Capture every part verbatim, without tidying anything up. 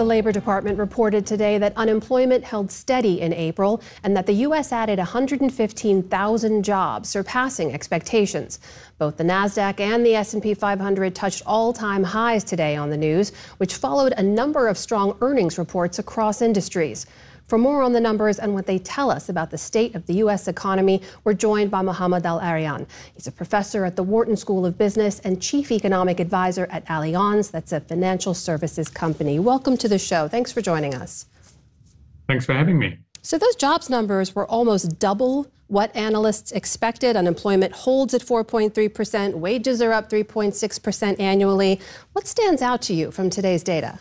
The Labor Department reported today that unemployment held steady in April and that the U S added one hundred fifteen thousand jobs, surpassing expectations. Both the NASDAQ and the S and P five hundred touched all-time highs today on the news, which followed a number of strong earnings reports across industries. For more on the numbers and what they tell us about the state of the U S economy, we're joined by Mohamed El-Erian. He's a professor at the Wharton School of Business and chief economic advisor at Allianz. That's a financial services company. Welcome to the show. Thanks for joining us. Thanks for having me. So those jobs numbers were almost double what analysts expected. Unemployment holds at four point three percent. Wages are up three point six percent annually. What stands out to you from today's data?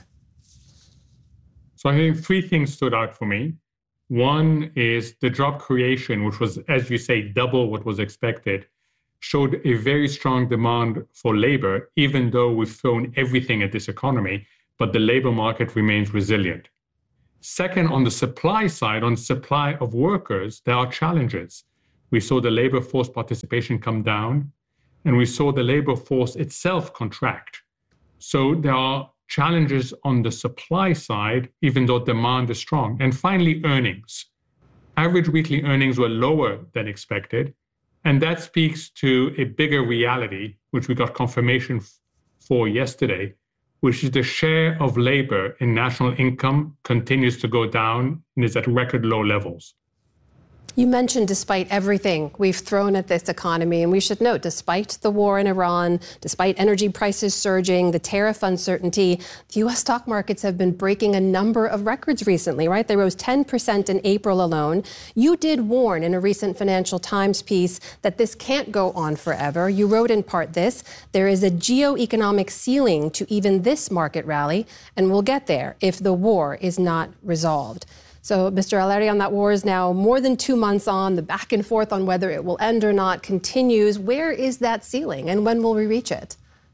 So I think three things stood out for me. One is the job creation, which was, as you say, double what was expected, showed a very strong demand for labor, even though we've thrown everything at this economy, but the labor market remains resilient. Second, on the supply side, on supply of workers, there are challenges. We saw the labor force participation come down, and we saw the labor force itself contract. So there are challenges on the supply side, even though demand is strong. And finally, earnings. Average weekly earnings were lower than expected. And that speaks to a bigger reality, which we got confirmation f- for yesterday, which is the share of labor in national income continues to go down and is at record low levels. You mentioned despite everything we've thrown at this economy, and we should note, despite the war in Iran, despite energy prices surging, the tariff uncertainty, the U S stock markets have been breaking a number of records recently, right? They rose ten percent in April alone. You did warn in a recent Financial Times piece that this can't go on forever. You wrote in part this: there is a geo-economic ceiling to even this market rally, and we'll get there if the war is not resolved. So, Mister El-Erian, that war is now more than two months on. The back and forth on whether it will end or not continues. Where is that ceiling, and when will we reach it?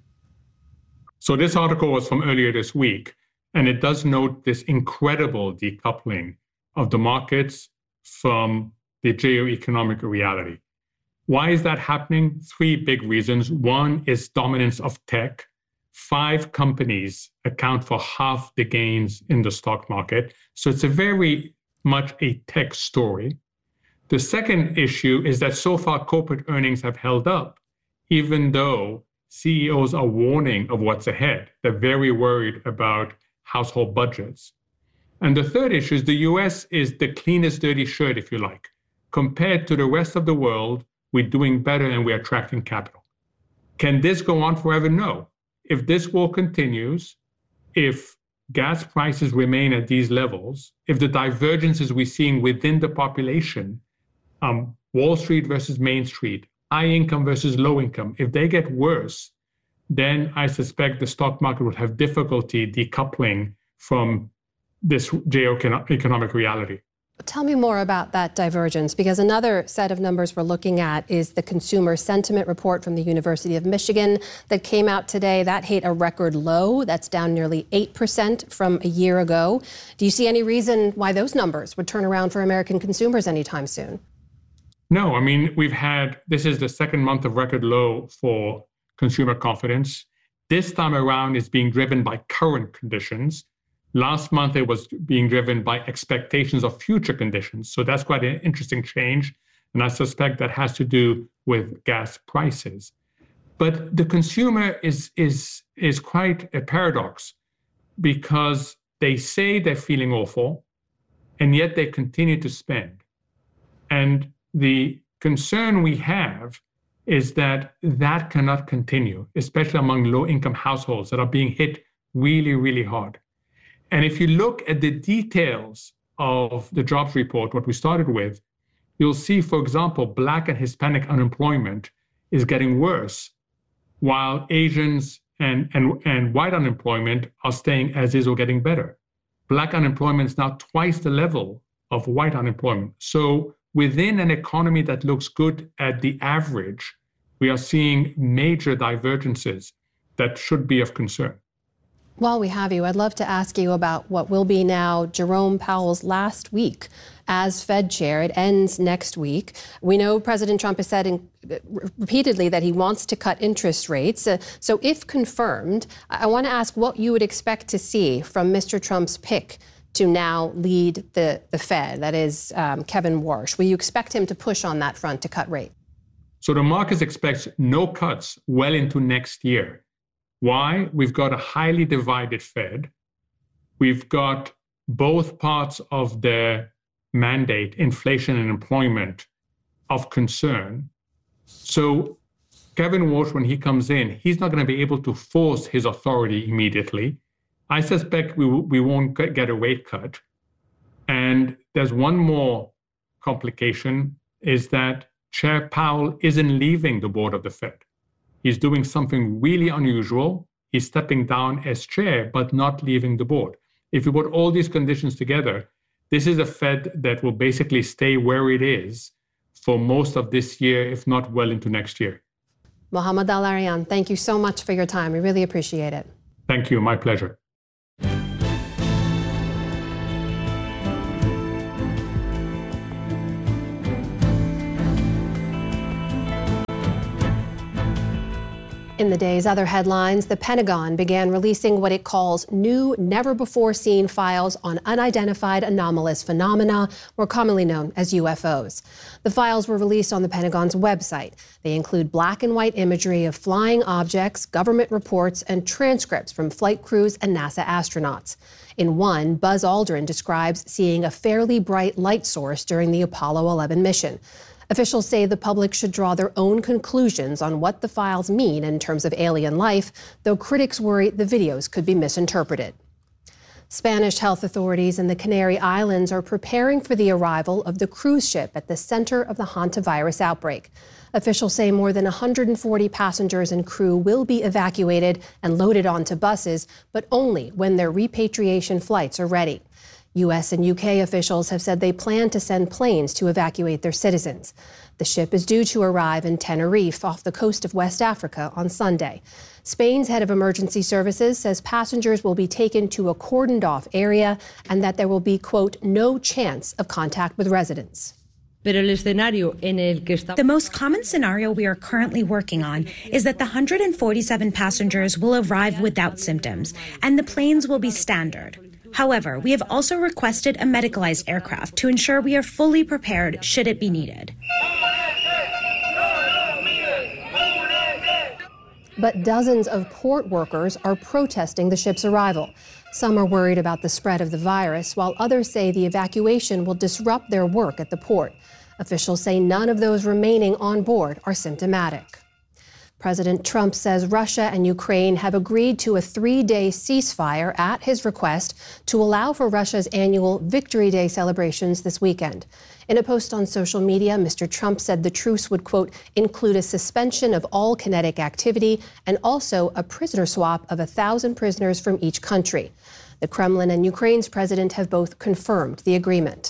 So this article was from earlier this week, and it does note this incredible decoupling of the markets from the geo-economic reality. Why is that happening? Three big reasons. One is dominance of tech. Five companies account for half the gains in the stock market. So it's a very much a tech story. The second issue is that so far corporate earnings have held up, even though C E Os are warning of what's ahead. They're very worried about household budgets. And the third issue is the U S is the cleanest dirty shirt, if you like. Compared to the rest of the world, we're doing better and we're attracting capital. Can this go on forever? No. If this war continues, if gas prices remain at these levels, if the divergences we're seeing within the population, um, Wall Street versus Main Street, high income versus low income, if they get worse, then I suspect the stock market will have difficulty decoupling from this geo-economic reality. Tell me more about that divergence, because another set of numbers we're looking at is the consumer sentiment report from the University of Michigan that came out today. That hit a record low. That's down nearly eight percent from a year ago. Do you see any reason why those numbers would turn around for American consumers anytime soon? No, I mean, we've had, this is the second month of record low for consumer confidence. This time around is being driven by current conditions. Last month, it was being driven by expectations of future conditions. So that's quite an interesting change. And I suspect that has to do with gas prices. But the consumer is, is, is quite a paradox, because they say they're feeling awful, and yet they continue to spend. And the concern we have is that that cannot continue, especially among low-income households that are being hit really, really hard. And if you look at the details of the jobs report, what we started with, you'll see, for example, Black and Hispanic unemployment is getting worse, while Asians and, and, and white unemployment are staying as is or getting better. Black unemployment is now twice the level of white unemployment. So within an economy that looks good at the average, we are seeing major divergences that should be of concern. While we have you, I'd love to ask you about what will be now Jerome Powell's last week as Fed chair. It ends next week. We know President Trump has said in, uh, repeatedly that he wants to cut interest rates. Uh, so if confirmed, I, I want to ask what you would expect to see from Mister Trump's pick to now lead the, the Fed, that is um, Kevin Warsh. Will you expect him to push on that front to cut rates? So the market expects no cuts well into next year. Why? We've got a highly divided Fed. We've got both parts of the mandate, inflation and employment, of concern. So Kevin Warsh, when he comes in, he's not going to be able to force his authority immediately. I suspect we, we won't get a rate cut. And there's one more complication, is that Chair Powell isn't leaving the board of the Fed. He's doing something really unusual. He's stepping down as chair, but not leaving the board. If you put all these conditions together, this is a Fed that will basically stay where it is for most of this year, if not well into next year. Mohamed El-Erian, thank you so much for your time. We really appreciate it. Thank you. My pleasure. In the day's other headlines, the Pentagon began releasing what it calls new, never-before-seen files on unidentified anomalous phenomena, more commonly known as U F Os. The files were released on the Pentagon's website. They include black and white imagery of flying objects, government reports, and transcripts from flight crews and NASA astronauts. In one, Buzz Aldrin describes seeing a fairly bright light source during the Apollo eleven mission. Officials say the public should draw their own conclusions on what the files mean in terms of alien life, though critics worry the videos could be misinterpreted. Spanish health authorities in the Canary Islands are preparing for the arrival of the cruise ship at the center of the hantavirus outbreak. Officials say more than one hundred forty passengers and crew will be evacuated and loaded onto buses, but only when their repatriation flights are ready. U S and U K officials have said they plan to send planes to evacuate their citizens. The ship is due to arrive in Tenerife off the coast of West Africa on Sunday. Spain's head of emergency services says passengers will be taken to a cordoned-off area and that there will be, quote, no chance of contact with residents. The most common scenario we are currently working on is that the one hundred forty-seven passengers will arrive without symptoms and the planes will be standard. However, we have also requested a medicalized aircraft to ensure we are fully prepared should it be needed. But dozens of port workers are protesting the ship's arrival. Some are worried about the spread of the virus, while others say the evacuation will disrupt their work at the port. Officials say none of those remaining on board are symptomatic. President Trump says Russia and Ukraine have agreed to a three-day ceasefire at his request to allow for Russia's annual Victory Day celebrations this weekend. In a post on social media, Mister Trump said the truce would, quote, include a suspension of all kinetic activity and also a prisoner swap of a thousand prisoners from each country. The Kremlin and Ukraine's president have both confirmed the agreement.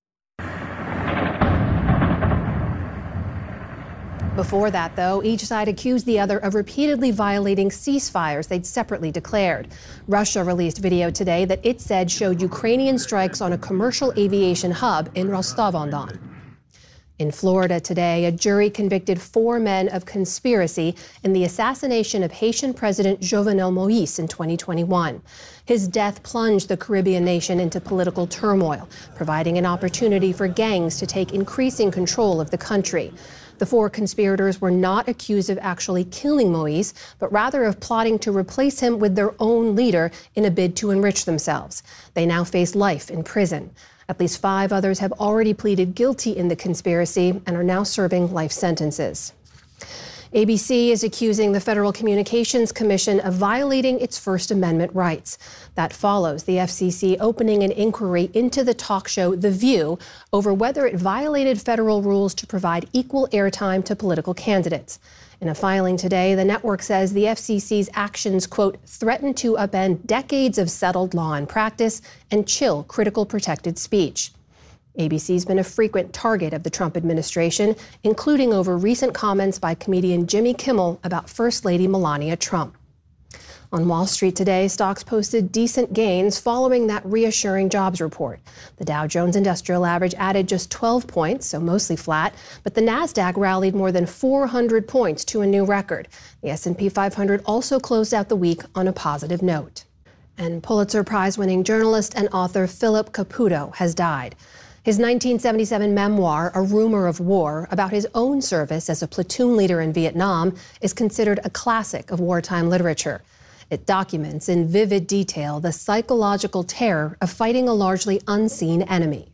Before that, though, each side accused the other of repeatedly violating ceasefires they'd separately declared. Russia released video today that it said showed Ukrainian strikes on a commercial aviation hub in Rostov-on-Don. In Florida today, a jury convicted four men of conspiracy in the assassination of Haitian President Jovenel Moïse in twenty twenty-one. His death plunged the Caribbean nation into political turmoil, providing an opportunity for gangs to take increasing control of the country. The four conspirators were not accused of actually killing Moïse, but rather of plotting to replace him with their own leader in a bid to enrich themselves. They now face life in prison. At least five others have already pleaded guilty in the conspiracy and are now serving life sentences. A B C is accusing the Federal Communications Commission of violating its First Amendment rights. That follows the F C C opening an inquiry into the talk show The View over whether it violated federal rules to provide equal airtime to political candidates. In a filing today, the network says the F C C's actions, quote, threaten to upend decades of settled law and practice and chill critical protected speech. A B C's been a frequent target of the Trump administration, including over recent comments by comedian Jimmy Kimmel about First Lady Melania Trump. On Wall Street today, stocks posted decent gains following that reassuring jobs report. The Dow Jones Industrial Average added just twelve points, so mostly flat, but the Nasdaq rallied more than four hundred points to a new record. The S and P five hundred also closed out the week on a positive note. And Pulitzer Prize-winning journalist and author Philip Caputo has died. His nineteen seventy-seven memoir, A Rumor of War, about his own service as a platoon leader in Vietnam, is considered a classic of wartime literature. It documents in vivid detail the psychological terror of fighting a largely unseen enemy.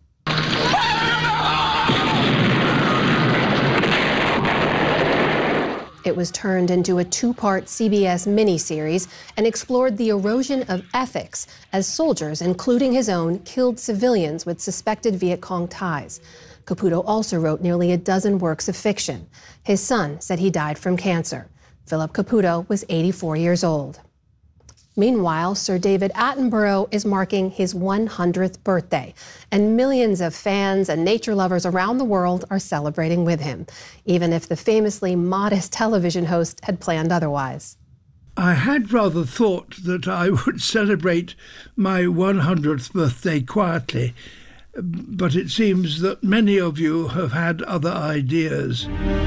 It was turned into a two-part C B S miniseries and explored the erosion of ethics as soldiers, including his own, killed civilians with suspected Viet Cong ties. Caputo also wrote nearly a dozen works of fiction. His son said he died from cancer. Philip Caputo was eighty-four years old. Meanwhile, Sir David Attenborough is marking his one hundredth birthday, and millions of fans and nature lovers around the world are celebrating with him, even if the famously modest television host had planned otherwise. I had rather thought that I would celebrate my one hundredth birthday quietly, but it seems that many of you have had other ideas.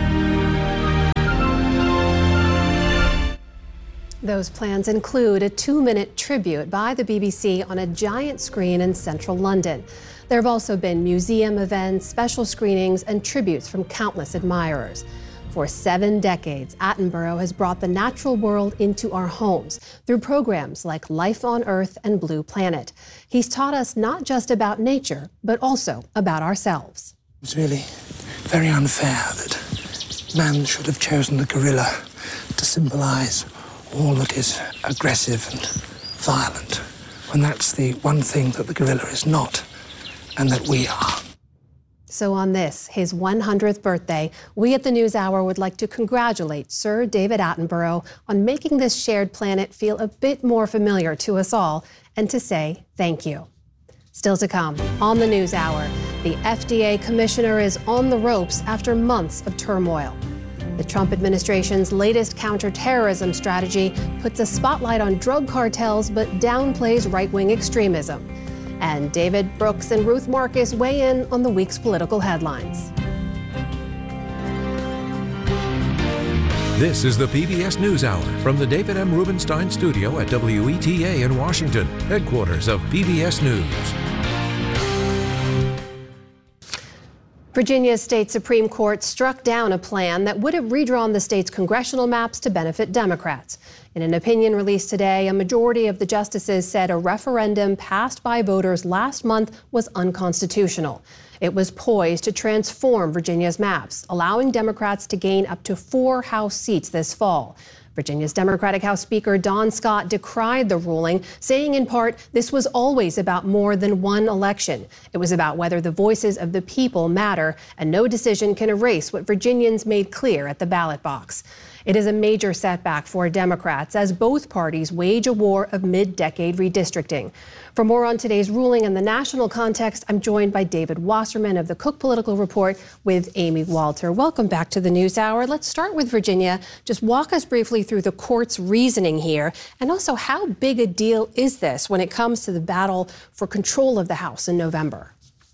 Those plans include a two-minute tribute by the B B C on a giant screen in central London. There have also been museum events, special screenings, and tributes from countless admirers. For seven decades, Attenborough has brought the natural world into our homes through programs like Life on Earth and Blue Planet. He's taught us not just about nature, but also about ourselves. It's really very unfair that man should have chosen the gorilla to symbolize all that is aggressive and violent, when that's the one thing that the gorilla is not, and that we are. So on this, his one hundredth birthday, we at the NewsHour would like to congratulate Sir David Attenborough on making this shared planet feel a bit more familiar to us all, and to say thank you. Still to come on the NewsHour, the F D A commissioner is on the ropes after months of turmoil. The Trump administration's latest counterterrorism strategy puts a spotlight on drug cartels but downplays right-wing extremism. And David Brooks and Ruth Marcus weigh in on the week's political headlines. This is the P B S NewsHour from the David M. Rubenstein studio at W E T A in Washington, headquarters of P B S News. Virginia's state Supreme Court struck down a plan that would have redrawn the state's congressional maps to benefit Democrats. In an opinion released today, a majority of the justices said a referendum passed by voters last month was unconstitutional. It was poised to transform Virginia's maps, allowing Democrats to gain up to four House seats this fall. Virginia's Democratic House Speaker Don Scott decried the ruling, saying in part, this was always about more than one election. It was about whether the voices of the people matter, and no decision can erase what Virginians made clear at the ballot box. It is a major setback for Democrats as both parties wage a war of mid-decade redistricting. For more on today's ruling and the national context, I'm joined by David Wasserman of the Cook Political Report with Amy Walter. Welcome back to the NewsHour. Let's start with Virginia. Just walk us briefly through the court's reasoning here, and also how big a deal is this when it comes to the battle for control of the House in November?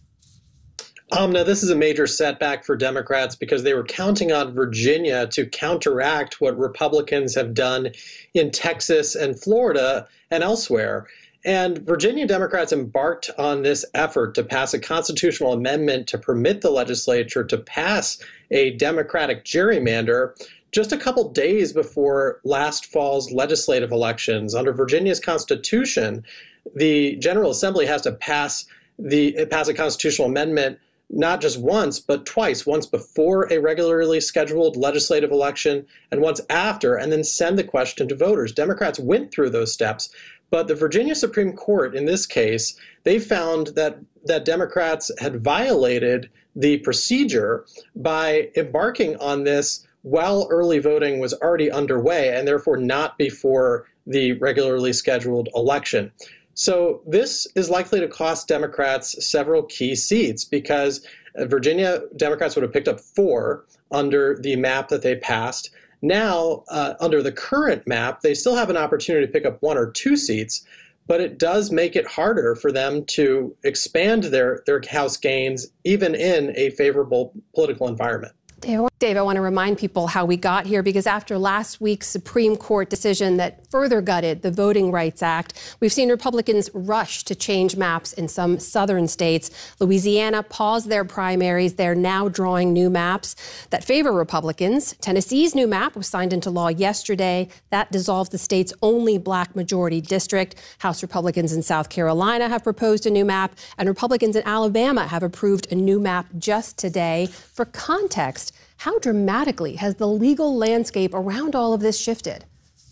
Um, now, this is a major setback for Democrats because they were counting on Virginia to counteract what Republicans have done in Texas and Florida and elsewhere. And Virginia Democrats embarked on this effort to pass a constitutional amendment to permit the legislature to pass a Democratic gerrymander just a couple days before last fall's legislative elections. Under Virginia's Constitution, the General Assembly has to pass the pass a constitutional amendment not just once, but twice, once before a regularly scheduled legislative election and once after, and then send the question to voters. Democrats went through those steps, but the Virginia Supreme Court, in this case, they found that, that Democrats had violated the procedure by embarking on this while early voting was already underway, and therefore not before the regularly scheduled election. So this is likely to cost Democrats several key seats because Virginia Democrats would have picked up four under the map that they passed, Now, uh, under the current map, they still have an opportunity to pick up one or two seats, but it does make it harder for them to expand their, their House gains, even in a favorable political environment. Dave, I want to remind people how we got here, because after last week's Supreme Court decision that further gutted the Voting Rights Act, we've seen Republicans rush to change maps in some southern states. Louisiana paused their primaries. They're now drawing new maps that favor Republicans. Tennessee's new map was signed into law yesterday. That dissolves the state's only black majority district. House Republicans in South Carolina have proposed a new map, and Republicans in Alabama have approved a new map just today. For context, how dramatically has the legal landscape around all of this shifted?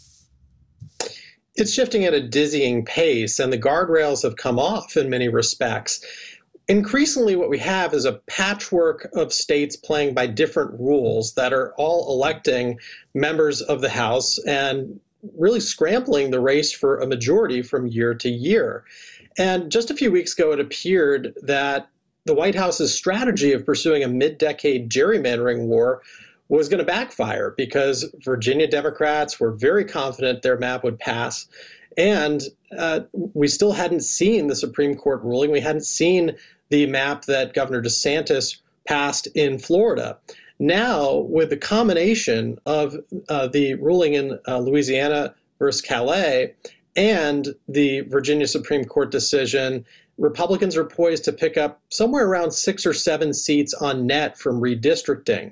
It's shifting at a dizzying pace, and the guardrails have come off in many respects. Increasingly, what we have is a patchwork of states playing by different rules that are all electing members of the House and really scrambling the race for a majority from year to year. And just a few weeks ago, it appeared that the White House's strategy of pursuing a mid-decade gerrymandering war was going to backfire, because Virginia Democrats were very confident their map would pass. And uh, we still hadn't seen the Supreme Court ruling. We hadn't seen the map that Governor DeSantis passed in Florida. Now, with the combination of uh, the ruling in uh, Louisiana versus Calais and the Virginia Supreme Court decision, Republicans are poised to pick up somewhere around six or seven seats on net from redistricting.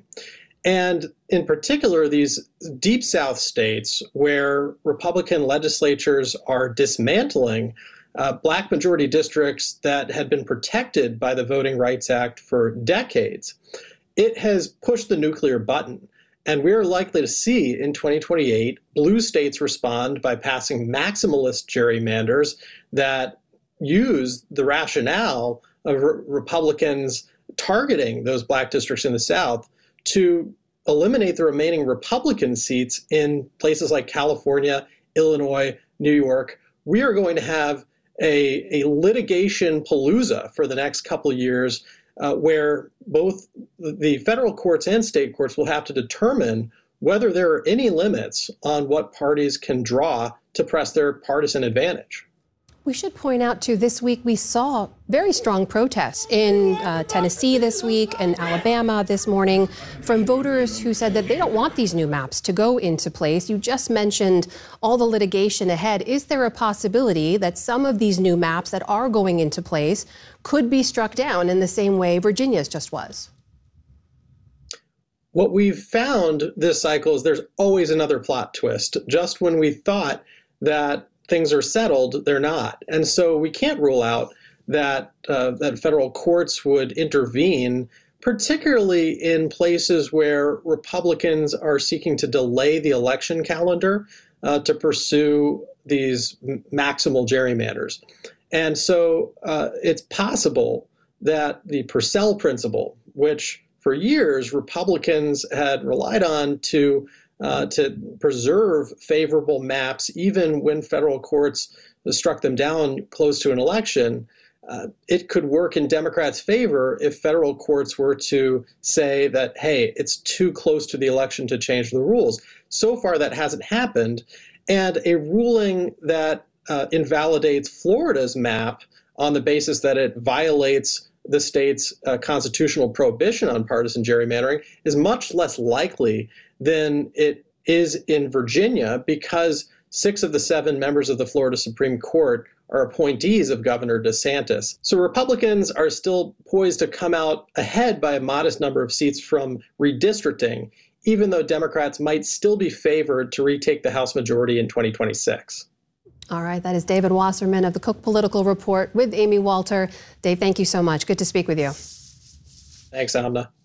And in particular, these deep South states where Republican legislatures are dismantling uh, black majority districts that had been protected by the Voting Rights Act for decades, it has pushed the nuclear button. And we're likely to see in twenty twenty-eight blue states respond by passing maximalist gerrymanders that use the rationale of re- Republicans targeting those black districts in the South to eliminate the remaining Republican seats in places like California, Illinois, New York. We are going to have a, a litigation palooza for the next couple of years uh, where both the federal courts and state courts will have to determine whether there are any limits on what parties can draw to press their partisan advantage. We should point out, too, this week we saw very strong protests in uh, Tennessee this week and Alabama this morning from voters who said that they don't want these new maps to go into place. You just mentioned all the litigation ahead. Is there a possibility that some of these new maps that are going into place could be struck down in the same way Virginia's just was? What we've found this cycle is there's always another plot twist. Just when we thought that things are settled, they're not. And so we can't rule out that uh, that federal courts would intervene, particularly in places where Republicans are seeking to delay the election calendar uh, to pursue these m- maximal gerrymanders. And so uh, it's possible that the Purcell principle, which for years Republicans had relied on to Uh, to preserve favorable maps, even when federal courts struck them down close to an election, uh, it could work in Democrats' favor if federal courts were to say that, hey, it's too close to the election to change the rules. So far, that hasn't happened. And a ruling that uh, invalidates Florida's map on the basis that it violates the state's uh, constitutional prohibition on partisan gerrymandering is much less likely than it is in Virginia, because six of the seven members of the Florida Supreme Court are appointees of Governor DeSantis. So Republicans are still poised to come out ahead by a modest number of seats from redistricting, even though Democrats might still be favored to retake the House majority in twenty twenty-six. All right, that is David Wasserman of the Cook Political Report with Amy Walter. Dave, thank you so much. Good to speak with you. Thanks, Amna.